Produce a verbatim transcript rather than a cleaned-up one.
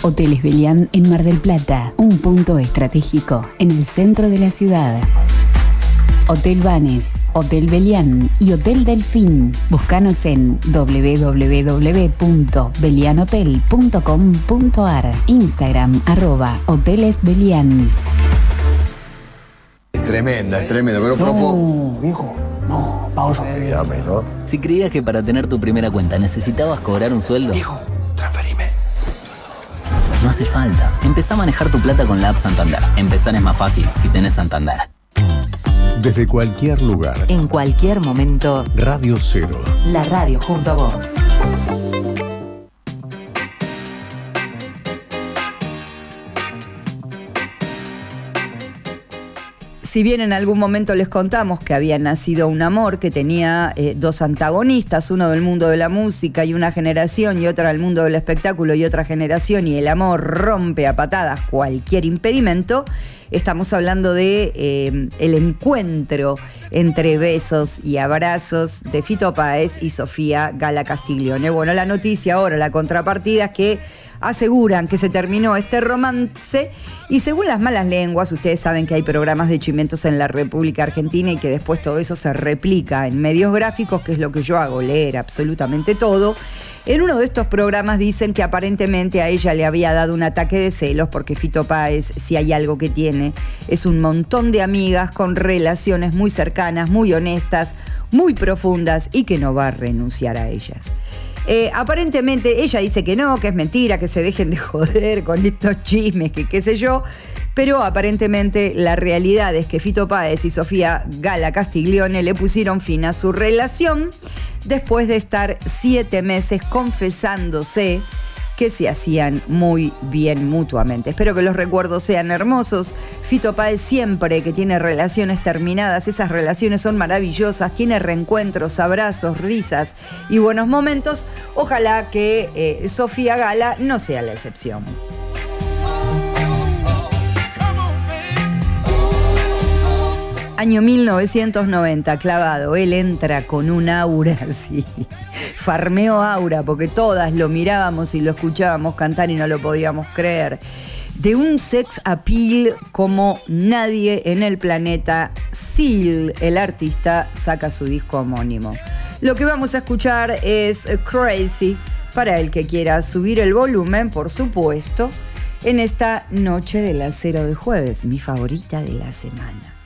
Hoteles Belián en Mar del Plata, un punto estratégico en el centro de la ciudad. Hotel Banes, Hotel Belián y Hotel Delfín. Búscanos en doble u doble u doble u punto belianhotel punto com punto ar. Instagram, arroba Hoteles Belián. Es tremenda, es tremenda, pero No, propo... viejo, no, pausa. Dígame, ¿no? Si creías que para tener tu primera cuenta necesitabas cobrar un sueldo, Viejo, transferime. no hace falta. Empezá a manejar tu plata con la app Santander. Empezar es más fácil si tenés Santander. Desde cualquier lugar. En cualquier momento, Radio Cero. la radio junto a vos. Si bien en algún momento les contamos que había nacido un amor que tenía eh, dos antagonistas, uno del mundo de la música y una generación y otro del mundo del espectáculo y otra generación, y el amor rompe a patadas cualquier impedimento, estamos hablando de eh, el encuentro entre besos y abrazos de Fito Páez y Sofía Gala Castiglione. Bueno, la noticia ahora, la contrapartida es que aseguran que se terminó este romance y según las malas lenguas, ustedes saben que hay programas de chimentos en la República Argentina y que después todo eso se replica en medios gráficos, que es lo que yo hago, leer absolutamente todo. En uno de estos programas dicen que aparentemente a ella le había dado un ataque de celos porque Fito Páez, si hay algo que tiene, es un montón de amigas con relaciones muy cercanas, muy honestas, muy profundas y que no va a renunciar a ellas. Eh, aparentemente ella dice que no, que es mentira, que se dejen de joder con estos chismes, que qué sé yo, pero aparentemente la realidad es que Fito Páez y Sofía Gala Castiglione le pusieron fin a su relación después de estar siete meses confesándose que se hacían muy bien mutuamente. Espero que los recuerdos sean hermosos. Fito Páez siempre que tiene relaciones terminadas, esas relaciones son maravillosas, tiene reencuentros, abrazos, risas y buenos momentos. Ojalá que eh, Sofía Gala no sea la excepción. Año mil novecientos noventa, clavado, él entra con un aura así, farmeó aura, porque todas lo mirábamos y lo escuchábamos cantar y no lo podíamos creer. De un sex appeal como nadie en el planeta, Seal, el artista, saca su disco homónimo. Lo que vamos a escuchar es Crazy, para el que quiera subir el volumen, por supuesto, en esta noche de la cero de jueves, mi favorita de la semana.